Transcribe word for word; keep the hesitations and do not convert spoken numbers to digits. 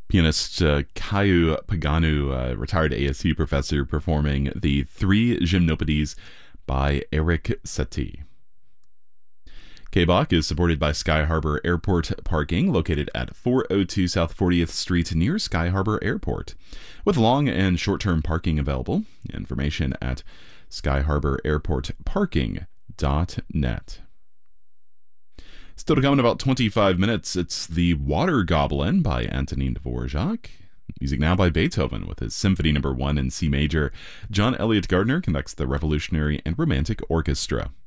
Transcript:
Pianist uh, Kayu Paganu, uh, retired A S C professor, performing the Three Gymnopédies by Eric Satie. K B O C is supported by Sky Harbor Airport Parking, located at four oh two South fortieth Street near Sky Harbor Airport, with long and short-term parking available. Information at sky harbor airport parking dot net. Still to come in about twenty-five minutes, it's The Water Goblin by Antonin Dvorak. Music now by Beethoven with his Symphony Number one in C major. John Elliott Gardner conducts the Revolutionary and Romantic Orchestra.